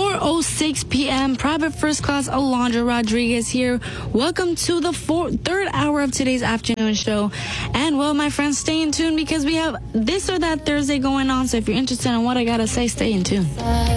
4:06 p.m. Private First Class Alondra Rodriguez here. Welcome to the third hour of today's afternoon show. And, well, my friends, stay in tune because we have this or that Thursday going on. So if you're interested in what I got to say, stay in tune.